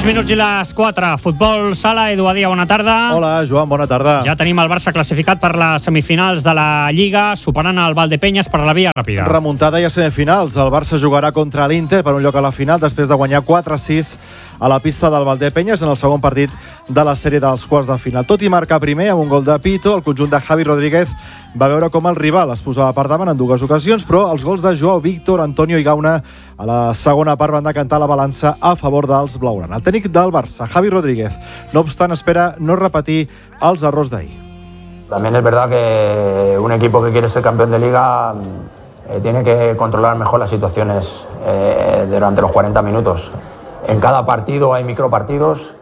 6 minuts i les 4. Futbol sala, Edu Badia, bona tarda. Hola, Joan, bona tarda. Ja tenim el Barça classificat per les semifinals de la Lliga, superant el Valdepeñas per la via ràpida. Remuntada i a semifinals. El Barça jugarà contra l'Inter per un lloc a la final després de guanyar 4-6 a la pista del Valdepeñas en el segon partit de la sèrie dels quarts de final. Tot i marcar primer amb un gol de Pito, el conjunt de Javi Rodríguez va veure com el rival es posava per davant en dues ocasions, però els gols de Joao Víctor, Antonio i Gauna a la segona part van decantar la balança a favor dels blaugrana. El tècnic del Barça, Javi Rodríguez, no obstant, espera no repetir els errors d'ahir. También es verdad que un equipo que quiere ser campeón de Liga tiene que controlar mejor las situaciones durante los 40 minutos. En cada partido hay micropartidos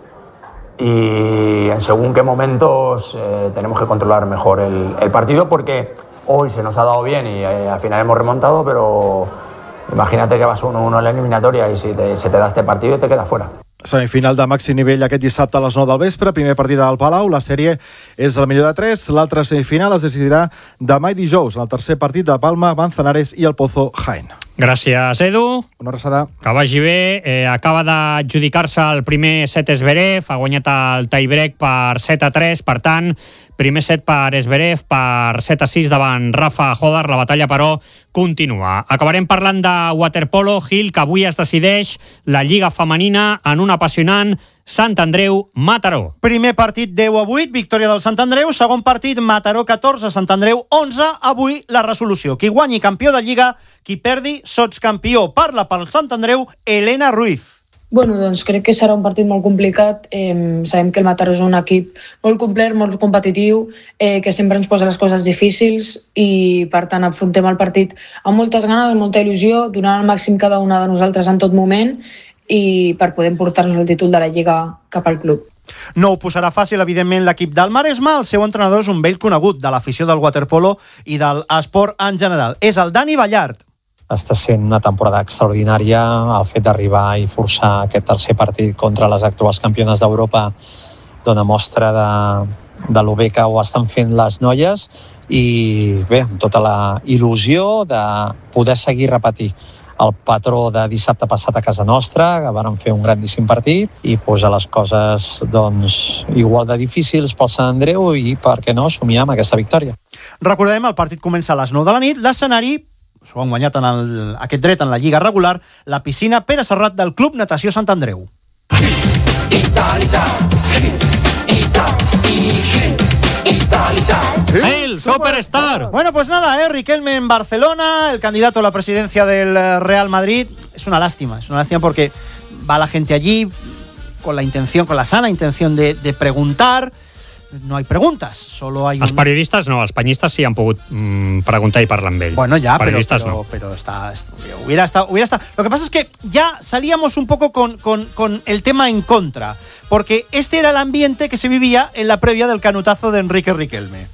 y en según qué momentos tenemos que controlar mejor el partido, porque hoy se nos ha dado bien y al final hemos remontado, pero imagínate que vas 1-1 en la eliminatoria y si se te da este partido y te quedas fuera. Semifinal de màxim nivell aquest dissabte a les 9 del vespre, primer partit al Palau, la sèrie és el millor de 3, l'altra semifinal es decidirà demà i dijous, en el tercer partit de Palma, Manzanares i el Pozo Jaén. Gràcies, Edu. Una abraçada. Que vagi bé. Acaba d'adjudicar-se el primer set Zverev, ha guanyat el tie-break per 7-3, per tant, primer set per Zverev, per 7-6 davant Rafa Hodar. La batalla, però, continua. Acabarem parlant de waterpolo, Gil, que avui es decideix la Lliga Femenina en un apassionant Sant Andreu-Mataró. Primer partit 10-8, victòria del Sant Andreu. Segon partit Mataró 14, Sant Andreu 11. Avui la resolució. Qui guanyi campió de Lliga, qui perdi sotscampió. Parla pel Sant Andreu Elena Ruiz. Bueno, doncs crec que serà un partit molt complicat. Sabem que el Mataró és un equip molt complet, molt competitiu, que sempre ens posa les coses difícils i, per tant, afrontem el partit amb moltes ganes, amb molta il·lusió, donant el màxim cada una de nosaltres en tot moment i per poder portar-nos el títol de la Lliga cap al club. No ho posarà fàcil, evidentment, l'equip del Maresme. El seu entrenador és un vell conegut de l'afició del waterpolo i de l'esport en general. És el Dani Ballart. Està sent una temporada extraordinària. El fet d'arribar i forçar aquest tercer partit contra les actuals campiones d'Europa dona mostra de lo bé que ho estan fent les noies i bé, amb tota la il·lusió de poder seguir repetir el patró de dissabte passat a casa nostra, que varen fer un grandíssim partit i posar les coses doncs, igual de difícils pel Sant Andreu i, per què no, somiar amb aquesta victòria. Recordem, el partit comença a les 9 de la nit. L'escenari s'ho han guanyat aquest dret en la Lliga regular, la piscina Pere Serrat del Club Natació Sant Andreu. El Superstar. Bueno, pues nada, Riquelme en Barcelona, el candidato a la presidencia del Real Madrid. Es una lástima porque va la gente allí con la sana intención de preguntar. No hay preguntas, solo hay... Els periodistes no, els penyistes sí han pogut preguntar i parlar amb ell. Bueno, ya, pero hubiera estado. Lo que pasa es que ya salíamos un poco con el tema en contra, porque este era el ambiente que se vivía en la previa del canutazo de Enrique Riquelme.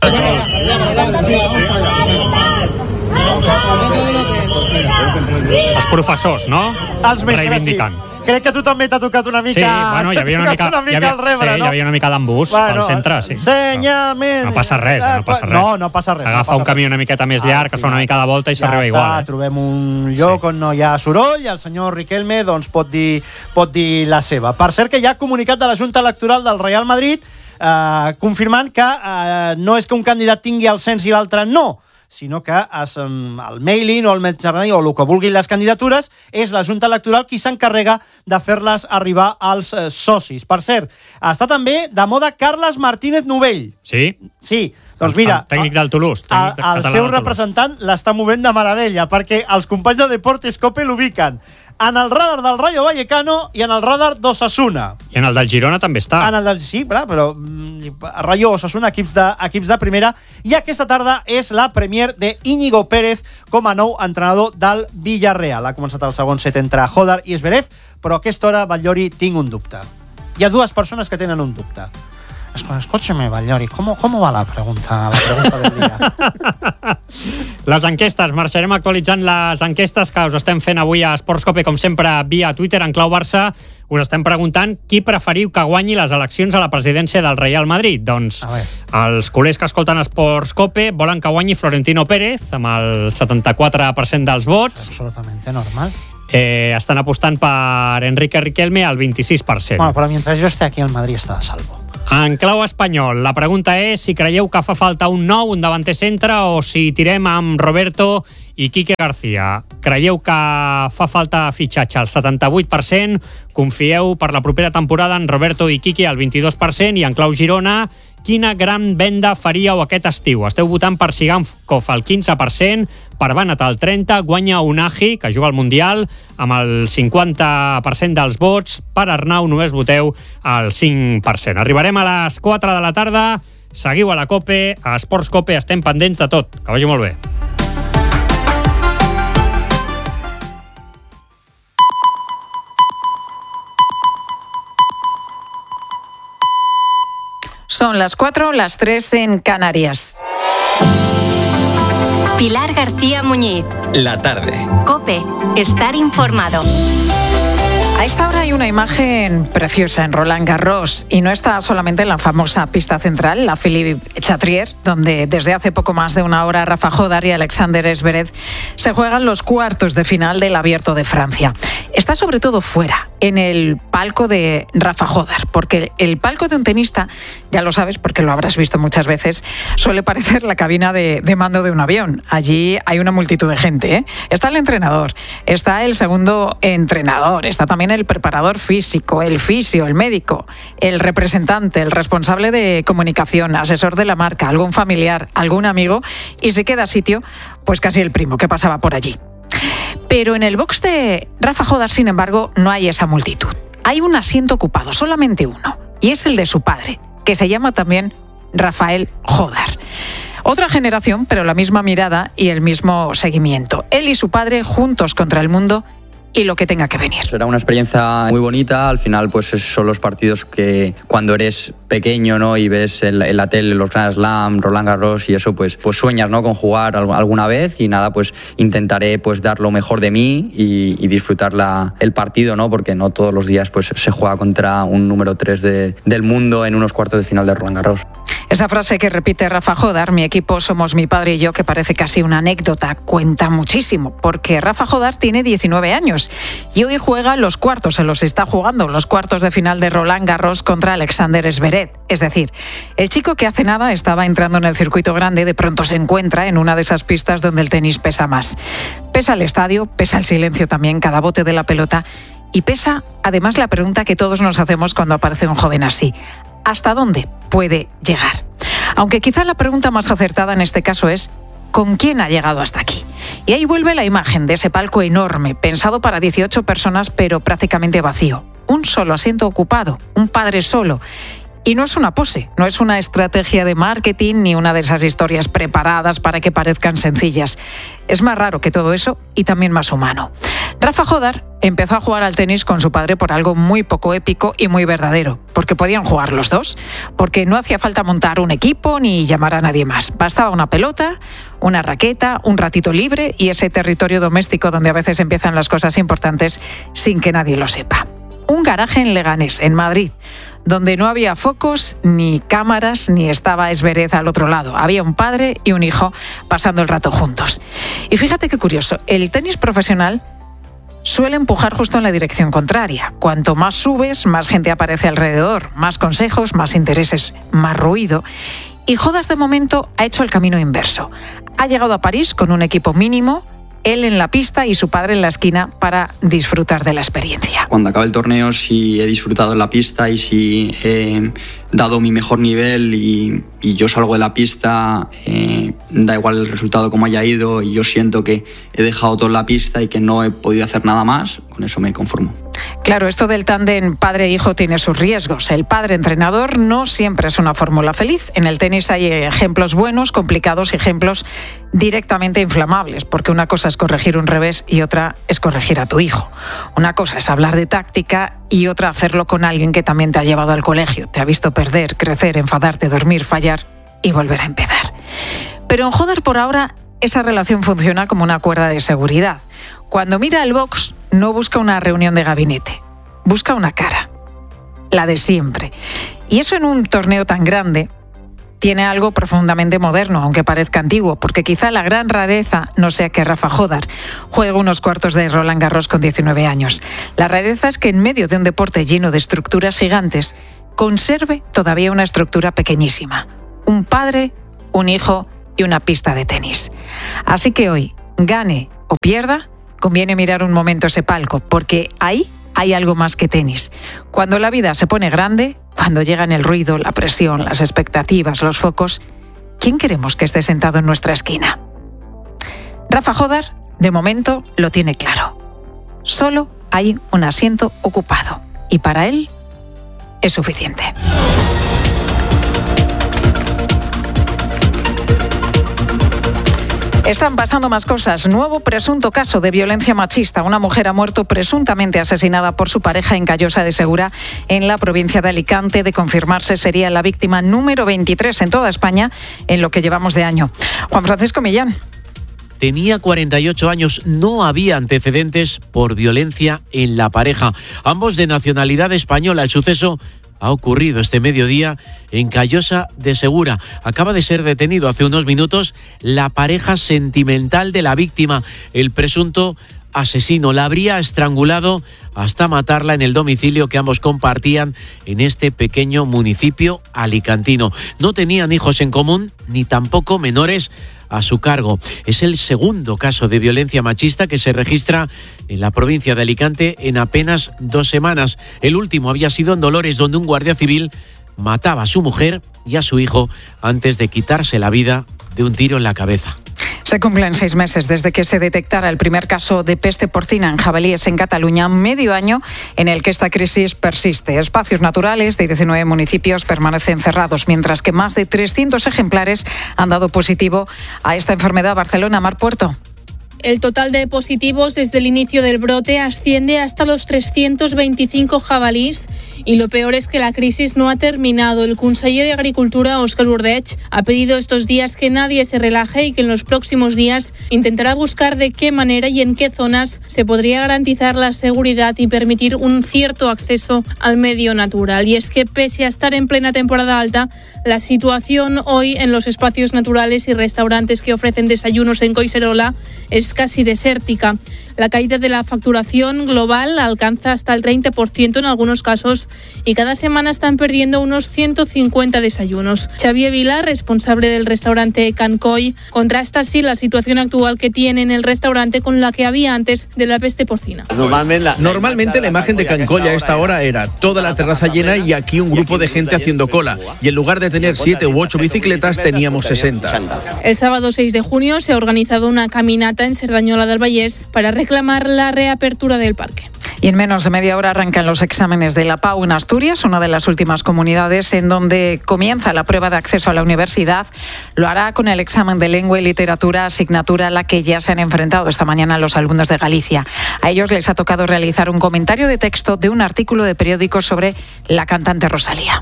Els professors, no? Els mestres, reivindicant. Sí. Crec que a tu també t'ha tocat una mica... Sí, bueno, hi havia una mica al rebre, no? Hi havia una mica d'embús al centre, sí. No passa res. No passa res. S'agafa un camí una miqueta més llarg, es fa una mica de volta i s'arriba igual. Trobem un lloc on no hi ha soroll i el senyor Riquelme doncs, pot dir la seva. Per cert, que hi ha comunicat de la Junta Electoral del Real Madrid confirmant que no és que un candidat tingui el cens i l'altre no, sinó que el mailing o el mensaje o el que vulguin les candidatures és la Junta Electoral qui s'encarrega de fer-les arribar als socis. Per cert, està també de moda Carles Martínez Novell. Sí? Sí. Doncs mira, el tècnic del Toulouse, el seu representant l'està movent de meravella perquè els companys de Deportes Cope l'ubiquen en el radar del Rayo Vallecano i en el radar d'Osasuna. I en el del Girona també està. Sí, però Rayo Osasuna, equips de primera. I aquesta tarda és la premier de Íñigo Pérez com a nou entrenador del Villarreal. Ha començat el segon set entre Hodar i Zverev, però a aquesta hora, Batllori, tinc un dubte. Hi ha dues persones que tenen un dubte. Escúchame, Batllori, ¿cómo va la pregunta del día? Les enquestes, marxarem actualitzant les enquestes que us estem fent avui a Sportscope, com sempre, via Twitter, en clau Barça. Us estem preguntant qui preferiu que guanyi les eleccions a la presidència del Real Madrid. Doncs els culers que escolten Sportscope volen que guanyi Florentino Pérez amb el 74% dels vots. Absolutament normal. Estan apostant per Enrique Riquelme al 26%. Bueno, però mentre jo esté aquí, el Madrid està a salvo. En clau espanyol, la pregunta és si creieu que fa falta un nou, un davanter centre, o si tirem amb Roberto i Quique García. Creieu que fa falta fitxatge al 78%, confieu per la propera temporada en Roberto i Quique al 22%, i en clau Girona, quina gran venda faríeu aquest estiu? Esteu votant per Sigankov al 15%, per Banat al 30%, guanya Unai, que juga al Mundial, amb el 50% dels vots. Per Arnau només voteu al 5%. Arribarem a les 4 de la tarda. Seguiu a la COPE, a Esports COPE, estem pendents de tot. Que vagi molt bé. Son las 4, las 3 en Canarias. Pilar García Muñiz. La tarde. COPE. Estar informado. A esta hora hay una imagen preciosa en Roland Garros, y no está solamente en la famosa pista central, la Philippe Chatrier, donde desde hace poco más de una hora Rafa Jódar y Alexander Zverev se juegan los cuartos de final del Abierto de Francia. Está sobre todo fuera, en el palco de Rafa Jódar, porque el palco de un tenista, ya lo sabes porque lo habrás visto muchas veces, suele parecer la cabina de mando de un avión. Allí hay una multitud de gente, ¿eh? Está el entrenador, está el segundo entrenador, está también el preparador físico, el fisio, el médico, el representante, el responsable de comunicación, asesor de la marca, algún familiar, algún amigo, y si queda sitio, pues casi el primo que pasaba por allí. Pero en el box de Rafa Jódar, sin embargo, no hay esa multitud. Hay un asiento ocupado, solamente uno, y es el de su padre, que se llama también Rafael Jódar. Otra generación, pero la misma mirada y el mismo seguimiento. Él y su padre juntos contra el mundo y lo que tenga que venir. Será una experiencia muy bonita. Al final, pues son los partidos que cuando eres pequeño, ¿no?, y ves en la tele los Grand Slam, Roland Garros y eso, pues sueñas, ¿no?, con jugar alguna vez, y nada, pues intentaré pues dar lo mejor de mí y disfrutar el partido, ¿no?, porque no todos los días pues se juega contra un número 3 del mundo en unos cuartos de final de Roland Garros. Esa frase que repite Rafa Jódar, mi equipo somos mi padre y yo, que parece casi una anécdota, cuenta muchísimo, porque Rafa Jódar tiene 19 años y hoy juega los cuartos, se los está jugando, los cuartos de final de Roland Garros contra Alexander Zverev. Es decir, el chico que hace nada estaba entrando en el circuito grande, de pronto se encuentra en una de esas pistas donde el tenis pesa más. Pesa el estadio, pesa el silencio también, cada bote de la pelota, y pesa además la pregunta que todos nos hacemos cuando aparece un joven así: ¿hasta dónde puede llegar? Aunque quizá la pregunta más acertada en este caso es: ¿con quién ha llegado hasta aquí? Y ahí vuelve la imagen de ese palco enorme, pensado para 18 personas, pero prácticamente vacío. Un solo asiento ocupado, un padre solo. Y no es una pose, no es una estrategia de marketing ni una de esas historias preparadas para que parezcan sencillas. Es más raro que todo eso y también más humano. Rafa Jódar empezó a jugar al tenis con su padre por algo muy poco épico y muy verdadero, porque podían jugar los dos, porque no hacía falta montar un equipo ni llamar a nadie más. Bastaba una pelota, una raqueta, un ratito libre y ese territorio doméstico donde a veces empiezan las cosas importantes sin que nadie lo sepa. Un garaje en Leganés, en Madrid, donde no había focos, ni cámaras, ni estaba Zverev al otro lado. Había un padre y un hijo pasando el rato juntos. Y fíjate qué curioso, el tenis profesional suele empujar justo en la dirección contraria. Cuanto más subes, más gente aparece alrededor, más consejos, más intereses, más ruido. Y Jódar, de momento, ha hecho el camino inverso. Ha llegado a París con un equipo mínimo, él en la pista y su padre en la esquina, para disfrutar de la experiencia. Cuando acabe el torneo, si he disfrutado en la pista y si he dado mi mejor nivel y yo salgo de la pista, da igual el resultado como haya ido, y yo siento que he dejado todo en la pista y que no he podido hacer nada más, con eso me conformo. Claro, esto del tándem padre-hijo tiene sus riesgos. El padre-entrenador no siempre es una fórmula feliz. En el tenis hay ejemplos buenos, complicados y ejemplos directamente inflamables, porque una cosa es corregir un revés y otra es corregir a tu hijo. Una cosa es hablar de táctica y otra hacerlo con alguien que también te ha llevado al colegio, te ha visto perder, crecer, enfadarte, dormir, fallar y volver a empezar. Pero en Jódar, por ahora, esa relación funciona como una cuerda de seguridad. Cuando mira el box, no busca una reunión de gabinete, busca una cara, la de siempre. Y eso en un torneo tan grande tiene algo profundamente moderno, aunque parezca antiguo, porque quizá la gran rareza no sea que Rafa Jódar juegue unos cuartos de Roland Garros con 19 años. La rareza es que en medio de un deporte lleno de estructuras gigantes, conserve todavía una estructura pequeñísima. Un padre, un hijo y una pista de tenis. Así que hoy, gane o pierda, conviene mirar un momento ese palco, porque ahí hay algo más que tenis. Cuando la vida se pone grande, cuando llegan el ruido, la presión, las expectativas, los focos, ¿quién queremos que esté sentado en nuestra esquina? Rafa Jódar, de momento, lo tiene claro. Solo hay un asiento ocupado. Y para él es suficiente. Están pasando más cosas. Nuevo presunto caso de violencia machista. Una mujer ha muerto presuntamente asesinada por su pareja en Callosa de Segura, en la provincia de Alicante. De confirmarse, sería la víctima número 23 en toda España en lo que llevamos de año. Juan Francisco Millán. Tenía 48 años, no había antecedentes por violencia en la pareja. Ambos de nacionalidad española. El suceso ha ocurrido este mediodía en Callosa de Segura. Acaba de ser detenido hace unos minutos la pareja sentimental de la víctima. El presunto asesino la habría estrangulado hasta matarla en el domicilio que ambos compartían en este pequeño municipio alicantino. No tenían hijos en común ni tampoco menores a su cargo. Es el segundo caso de violencia machista que se registra en la provincia de Alicante en apenas 2 semanas. El último había sido en Dolores, donde un guardia civil mataba a su mujer y a su hijo antes de quitarse la vida de un tiro en la cabeza. Se cumplen 6 meses desde que se detectara el primer caso de peste porcina en jabalíes en Cataluña, medio año en el que esta crisis persiste. Espacios naturales de 19 municipios permanecen cerrados, mientras que más de 300 ejemplares han dado positivo a esta enfermedad. Barcelona, Mar Puerto. El total de positivos desde el inicio del brote asciende hasta los 325 jabalís y lo peor es que la crisis no ha terminado. El conseller de Agricultura, Òscar Ordeig, ha pedido estos días que nadie se relaje y que en los próximos días intentará buscar de qué manera y en qué zonas se podría garantizar la seguridad y permitir un cierto acceso al medio natural. Y es que pese a estar en plena temporada alta, la situación hoy en los espacios naturales y restaurantes que ofrecen desayunos en Collserola es casi desértica. La caída de la facturación global alcanza hasta el 30% en algunos casos y cada semana están perdiendo unos 150 desayunos. Xavier Vila, responsable del restaurante Can Coll, contrasta así la situación actual que tiene en el restaurante con la que había antes de la peste porcina. Normalmente la imagen de Can Coll a esta hora era toda la terraza llena y aquí un grupo de gente haciendo cola. Y en lugar de tener 7 u 8 bicicletas, teníamos 60. El sábado 6 de junio se ha organizado una caminata en Cerdañola del Vallès para reclamar la reapertura del parque. Y en menos de media hora arrancan los exámenes de la PAU en Asturias, una de las últimas comunidades en donde comienza la prueba de acceso a la universidad. Lo hará con el examen de lengua y literatura, asignatura a la que ya se han enfrentado esta mañana los alumnos de Galicia. A ellos les ha tocado realizar un comentario de texto de un artículo de periódico sobre la cantante Rosalía.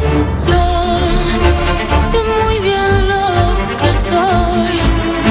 Yo sé muy bien lo que soy.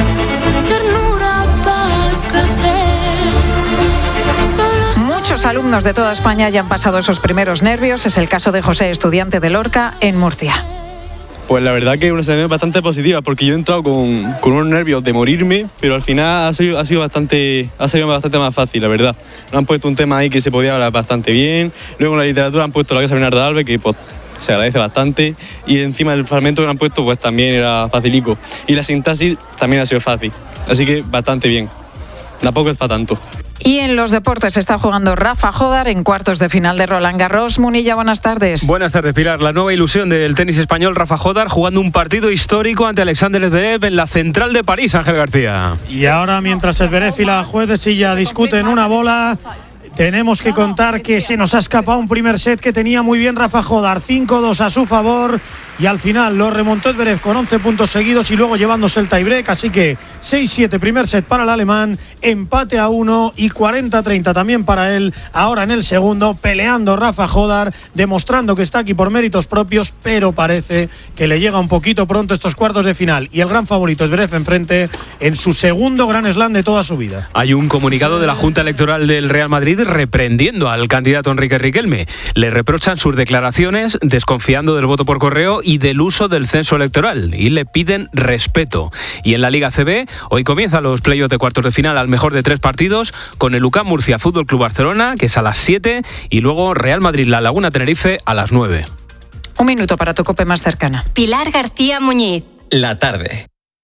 Muchos alumnos de toda España ya han pasado esos primeros nervios. Es el caso de José, estudiante de Lorca, en Murcia. Pues la verdad que una sensación bastante positiva, porque yo he entrado con unos nervios de morirme, pero al final ha sido bastante más fácil, la verdad. Nos han puesto un tema ahí que se podía hablar bastante bien. Luego en la literatura han puesto la Casa Bernarda Alves, que pues se agradece bastante. Y encima del fragmento que han puesto pues también era facilico. Y la sintaxis también ha sido fácil. Así que bastante bien. Tampoco es para tanto. Y en los deportes está jugando Rafa Jódar en cuartos de final de Roland Garros. Munilla, buenas tardes. Buenas tardes, Pilar. La nueva ilusión del tenis español, Rafa Jódar, jugando un partido histórico ante Alexander Zverev en la Central de París, Ángel García. Y ahora, mientras Zverev y la juez de silla discuten una bola, tenemos que contar que se nos ha escapado un primer set que tenía muy bien Rafa Jódar, 5-2 a su favor, y al final lo remontó Zverev con 11 puntos seguidos y luego llevándose el tiebreak, así que 6-7 primer set para el alemán, empate a 1 y 40-30 también para él, ahora en el segundo, peleando Rafa Jódar, demostrando que está aquí por méritos propios, pero parece que le llega un poquito pronto estos cuartos de final, y el gran favorito Zverev enfrente en su segundo Grand Slam de toda su vida. Hay un comunicado de la Junta Electoral del Real Madrid reprendiendo al candidato Enrique Riquelme. Le reprochan sus declaraciones, desconfiando del voto por correo y del uso del censo electoral y le piden respeto. Y en la Liga CB, hoy comienzan los playoffs de cuartos de final al mejor de 3 partidos con el UCAM Murcia Fútbol Club Barcelona, que es a las 7, y luego Real Madrid La Laguna Tenerife a las 9. Un minuto para tu COPE más cercana. Pilar García Muñiz. La tarde.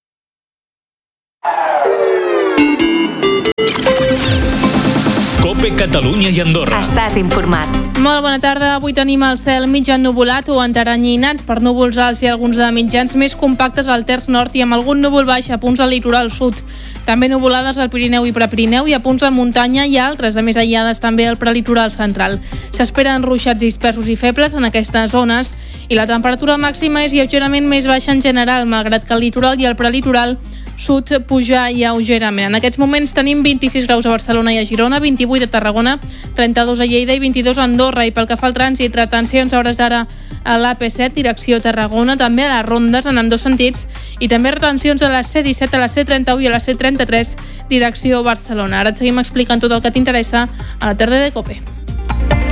COPE Catalunya i Andorra. Estàs informat. Molt bona tarda. Avui tenim el cel mig ennuvolat o enteranyinat per núvols alts i alguns de mitjans més compactes al terç nord i amb algun núvol baix a punts al litoral sud. També nuvolades al Pirineu i Prepirineu i a punts de muntanya i altres, a més aïllades també al prelitoral central. S'esperen ruixats dispersos i febles en aquestes zones i la temperatura màxima és lleugerament més baixa en general, malgrat que el litoral i el prelitoral sud puja lleugerament. En aquests moments tenim 26 graus a Barcelona i a Girona, 28 a Tarragona, 32 a Lleida i 22 a Andorra. I pel que fa al trànsit, retencions a hores d'ara a l'AP7, direcció Tarragona, també a les rondes en ambdós sentits, i també retencions a la C17, a la C31 i a la C33, direcció Barcelona. Ara et seguim explicant tot el que t'interessa a la tarda de COPE.